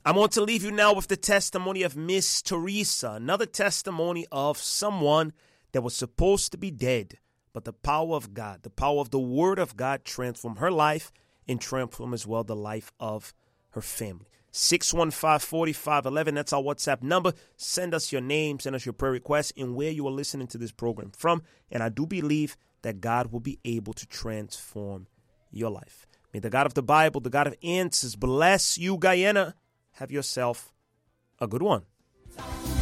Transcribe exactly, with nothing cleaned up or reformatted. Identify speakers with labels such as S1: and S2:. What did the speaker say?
S1: I want to leave you now with the testimony of Miss Teresa, another testimony of someone that was supposed to be dead, but the power of God, the power of the Word of God transformed her life and transformed as well the life of her family. six one five, four five one one, that's our WhatsApp number. Send us your name, send us your prayer requests and where you are listening to this program from. And I do believe that God will be able to transform your life. May the God of the Bible, the God of answers, bless you, Guyana. Have yourself a good one.